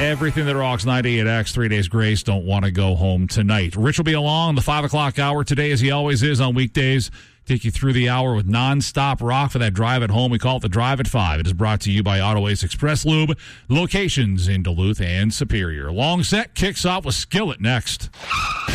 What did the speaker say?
Everything that rocks 98X, 3 Days Grace, don't want to go home tonight. Rich will be along the 5 o'clock hour today, as he always is on weekdays. Take you through the hour with nonstop rock for that drive at home. We call it the Drive at 5. It is brought to you by Auto Ace Express Lube, locations in Duluth and Superior. Long Set kicks off with Skillet next.